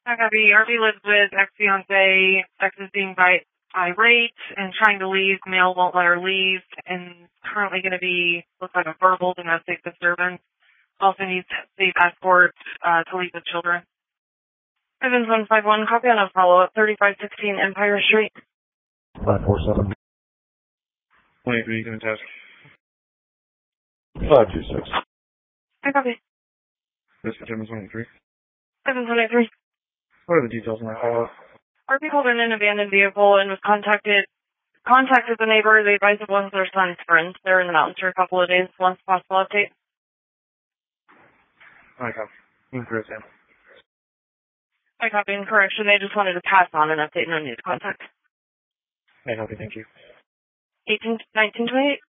Hi, Gabby. RV lives with ex-fiance. Ex is being irate and trying to leave. Male won't let her leave, and currently going to be, looks like a verbal domestic disturbance. Also needs safe escort to leave with children. Evans 151, copy on a follow-up, 3516 Empire Street. 547. 23, you can attach. 526. Hi, copy. This is Evans 23. Evans 183. What are the details on that follow-up? RP called in an abandoned vehicle and was contacted the neighbor. They advised of one of their son's friends. They're in the mountains for a couple of days. Once possible update. I copy. You can correct him. I copy in correction. They just wanted to pass on an update. No need to contact. I copy, thank you. 1928.